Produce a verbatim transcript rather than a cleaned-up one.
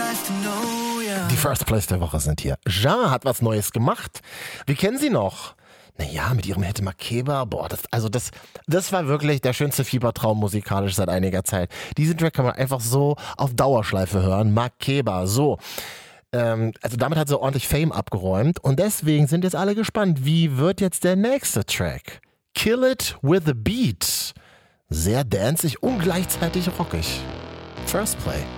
Die First Place der Woche sind hier. Ja hat was Neues gemacht. Wir kennen sie noch. Naja, mit ihrem Hit Makeba, boah, das, also das, das war wirklich der schönste Fiebertraum musikalisch seit einiger Zeit. Diesen Track kann man einfach so auf Dauerschleife hören. Makeba, so. Ähm, also damit hat sie ordentlich Fame abgeräumt und deswegen sind jetzt alle gespannt, wie wird jetzt der nächste Track? Kill It With A Beat. Sehr danzig und gleichzeitig rockig. First Play.